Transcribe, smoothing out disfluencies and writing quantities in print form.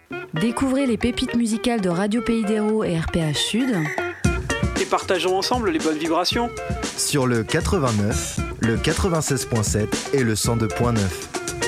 Découvrez les pépites musicales de Radio Pays d'Hérault et RPH Sud. Et partageons ensemble les bonnes vibrations. Sur le 89, le 96.7 et le 102.9.